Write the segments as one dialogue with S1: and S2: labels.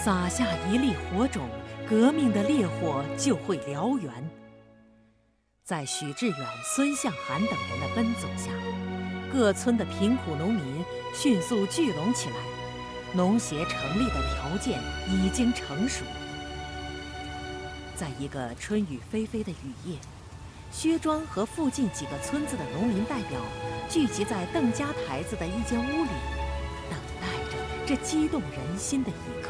S1: 撒下一粒火种，革命的烈火就会燎原。在许志远、孙向涵等人的奔走下，各村的贫苦农民迅速聚拢起来，农协成立的条件已经成熟。在一个春雨霏霏的雨夜，薛庄和附近几个村子的农民代表聚集在邓家台子的一间屋里，等待着这激动人心的一刻。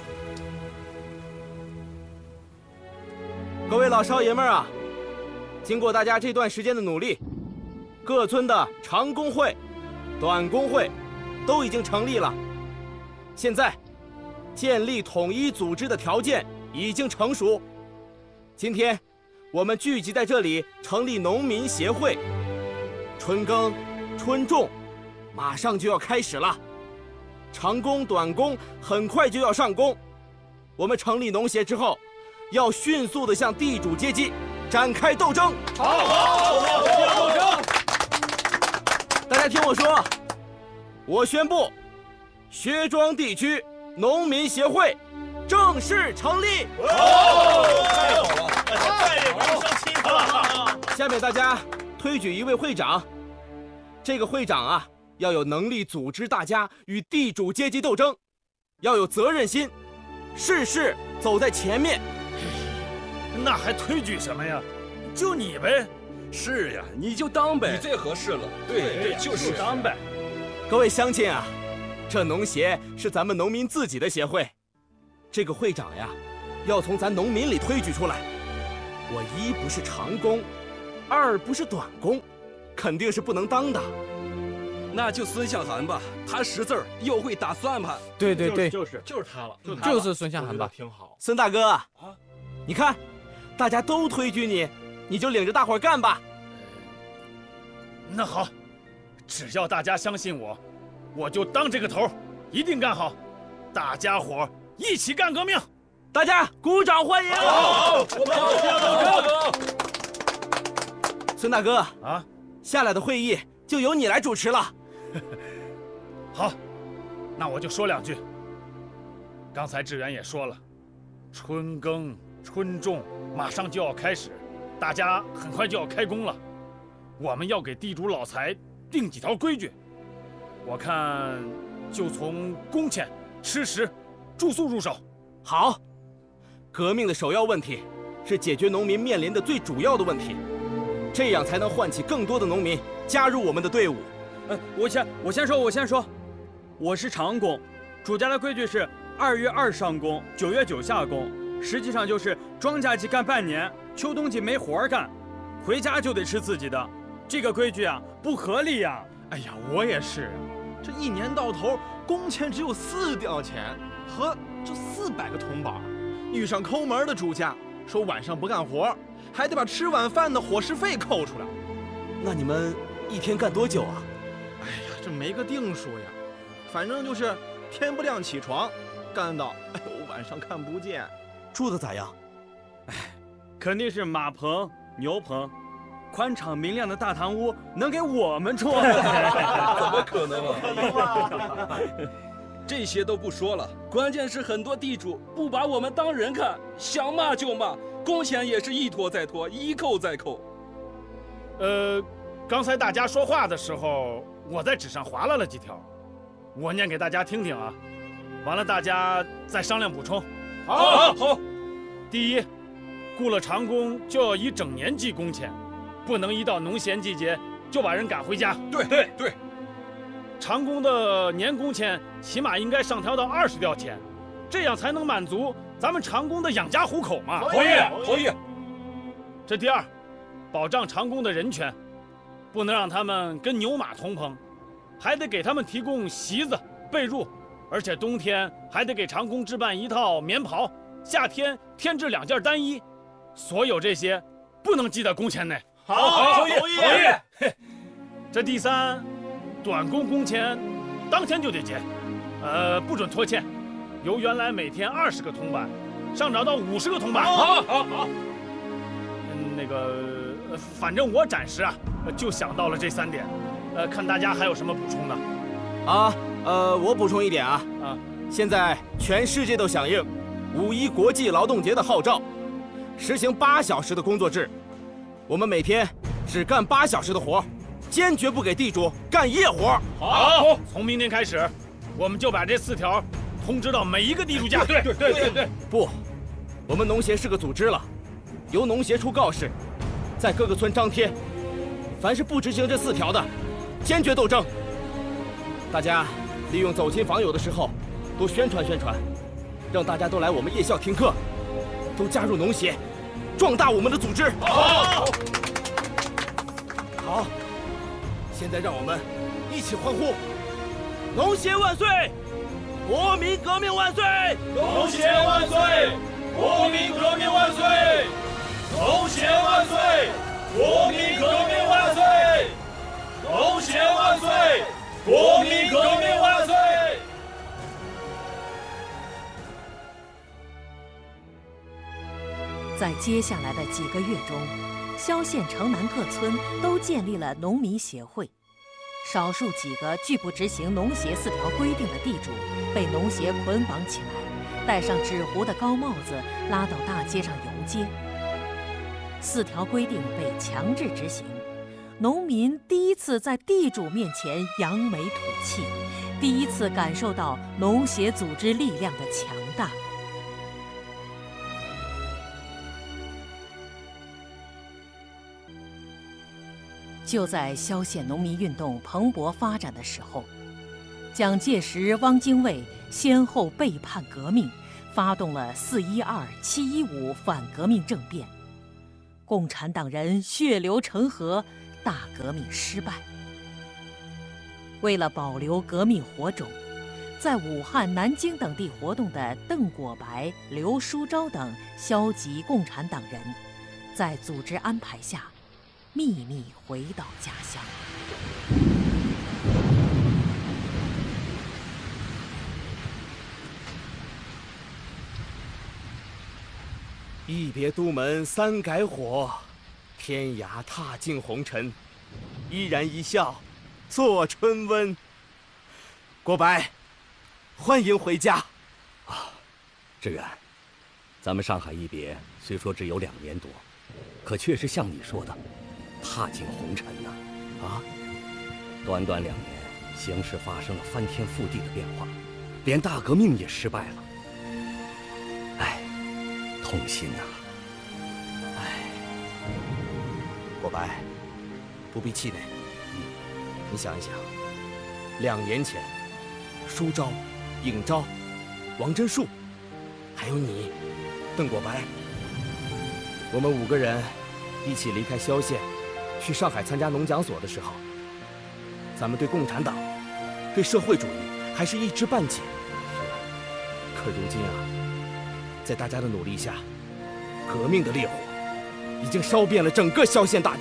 S2: 各位老少爷们儿啊，经过大家这段时间的努力，各村的长工会、短工会都已经成立了。现在，建立统一组织的条件已经成熟。今天，我们聚集在这里成立农民协会。春耕、春种，马上就要开始了。长工、短工很快就要上工。我们成立农协之后，要迅速地向地主阶级展开斗争。好，斗争！大家听我说，我宣布，薛庄地区农民协会正式成立。
S3: 太好了，再也不用生气了。
S2: 下面大家推举一位会长。这个会长啊，要有能力组织大家与地主阶级斗争，要有责任心，事事走在前面。
S3: 那还推举什么呀？就你呗。
S4: 是呀，你就当呗，
S5: 你最合适了。
S3: 对，就是当呗。
S2: 各位乡亲啊，这农协是咱们农民自己的协会，这个会长呀，要从咱农民里推举出来。我一不是长工，二不是短工，肯定是不能当的。
S4: 那就孙向涵吧，他识字儿又会打算盘。
S6: 对，
S3: 就是他了，
S6: 就是孙向涵吧。
S3: 挺好。
S2: 孙大哥啊，你看，大家都推举你，你就领着大伙儿干吧。
S3: 那好，只要大家相信我，我就当这个头，一定干好。大家伙儿一起干革命！
S2: 大家鼓掌欢迎！
S3: 好，
S2: 孙大哥
S3: 啊，
S2: 下来的会议就由你来主持了。
S3: 好，那我就说两句。刚才志远也说了，春耕、春种马上就要开始，大家很快就要开工了。我们要给地主老财定几条规矩，我看就从工钱、吃食、住宿入手。
S2: 好，革命的首要问题是解决农民面临的最主要的问题，这样才能唤起更多的农民加入我们的队伍。
S7: 我先说，我是长工，主家的规矩是2月2上工，9月9下工，实际上就是庄稼季干半年，秋冬季没活干，回家就得吃自己的。这个规矩啊，不合理呀！
S6: 哎呀，我也是，这一年到头工钱只有4吊钱，和这400个铜板。遇上抠门的主家，说晚上不干活，还得把吃晚饭的伙食费扣出来。
S2: 那你们一天干多久啊？
S6: 哎呀，这没个定数呀，反正就是天不亮起床，干到晚上看不见。
S2: 住的咋样？
S7: 肯定是马棚、牛棚。宽敞明亮的大堂屋能给我们住？
S5: 怎么可能啊！这些都不说了，关键是很多地主不把我们当人看，想骂就骂，工钱也是一拖再拖，一扣再扣。
S3: 刚才大家说话的时候，我在纸上划拉了几条，我念给大家听听啊。完了，大家再商量补充。
S5: 好。
S3: 第一，雇了长工就要以整年计工钱。不能一到农闲季节就把人赶回家。
S5: 对，
S3: 长工的年工钱起码应该上调到20吊钱，这样才能满足咱们长工的养家糊口嘛。
S5: 同意。
S3: 这第二，保障长工的人权，不能让他们跟牛马同棚，还得给他们提供席子、被褥，而且冬天还得给长工置办1套棉袍，夏天添置2件单衣，所有这些不能记在工钱内。
S5: 好，同意。
S3: 这第三，短工工钱当天就得结，不准拖欠，由原来每天20个铜板上涨到50个铜板。
S5: 好。
S3: 那个，反正我暂时啊就想到了这3点，看大家还有什么补充的？
S2: 我补充一点啊， 现在全世界都响应5·1国际劳动节的号召，实行8小时的工作制。我们每天只干8小时的活，坚决不给地主干夜活。
S3: 好，从明天开始，我们就把这4条通知到每一个地主家。对。
S2: 不，我们农协是个组织了，由农协出告示，在各个村张贴，凡是不执行这4条的，坚决斗争。大家利用走亲访友的时候，多宣传宣传，让大家都来我们夜校听课，都加入农协，壮大我们的组织。好，现在让我们一起欢呼：农协万岁！国民革命万岁！
S5: 农协万岁！国民革命万岁！农协万岁！国民革命万岁！农协万岁！国民革命万岁！
S1: 在接下来的几个月中，萧县城南各村都建立了农民协会。少数几个拒不执行农协4条规定的地主，被农协捆绑起来，戴上纸糊的高帽子，拉到大街上游街。4条规定被强制执行，农民第一次在地主面前扬眉吐气，第一次感受到农协组织力量的强大。就在萧县农民运动蓬勃发展的时候，蒋介石、汪精卫先后背叛革命，发动了4·12、7·15反革命政变，共产党人血流成河，大革命失败。为了保留革命火种，在武汉、南京等地活动的邓果白、刘书钊等消极共产党人，在组织安排下秘密回到家乡。
S2: 一别都门3改火，天涯踏尽红尘，依然一笑作春温。国白，欢迎回家。
S8: 志远，咱们上海一别虽说只有2年多，可确实像你说的，踏尽红尘呐。短短2年，形势发生了翻天覆地的变化，连大革命也失败了。痛心呐！
S2: 国白，不必气馁。你想一想，2年前，舒钊、尹钊、王真树，还有你，邓果白，我们5个人一起离开萧县，去上海参加农讲所的时候，咱们对共产党、对社会主义还是一知半解。可如今在大家的努力下，革命的烈火已经烧遍了整个萧县大地。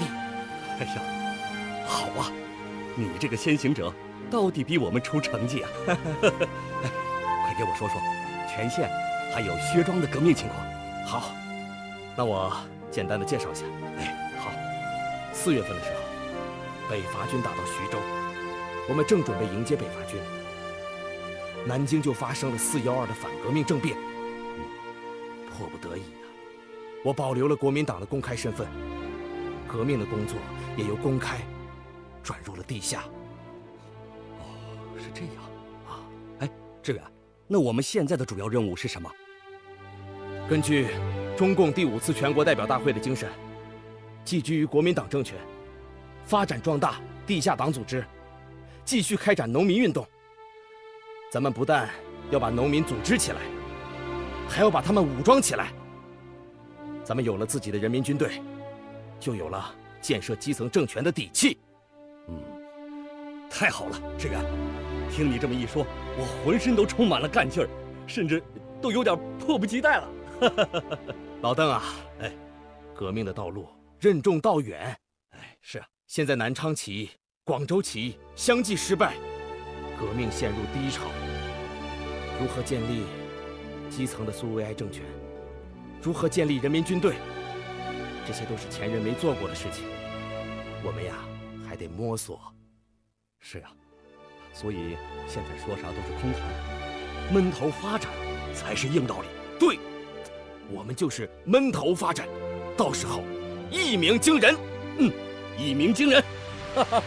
S8: 好啊，你这个先行者到底比我们出成绩啊！快给我说说全县还有薛庄的革命情况。
S2: 好，那我简单的介绍一下。好，4月份的时候，北伐军打到徐州，我们正准备迎接北伐军，南京就发生了4·12的反革命政变。迫不得已我保留了国民党的公开身份，革命的工作也由公开转入了地下。
S8: 是这样啊。志远，那我们现在的主要任务是什么？
S2: 根据中共第5次全国代表大会的精神，寄居于国民党政权，发展壮大地下党组织，继续开展农民运动。咱们不但要把农民组织起来，还要把他们武装起来。咱们有了自己的人民军队，就有了建设基层政权的底气。
S8: 太好了，志远，听你这么一说，我浑身都充满了干劲儿，甚至都有点迫不及待了。
S2: 老邓啊，革命的道路任重道远。
S8: 是啊，
S2: 现在南昌起义、广州起义相继失败，革命陷入低潮。如何建立基层的苏维埃政权？如何建立人民军队？这些都是前人没做过的事情，我们呀还得摸索。
S8: 是啊，所以现在说啥都是空谈。 闷头发展才是硬道理。
S2: 对，我们就是闷头发展，到时候一鸣惊人。
S8: 一鸣惊人。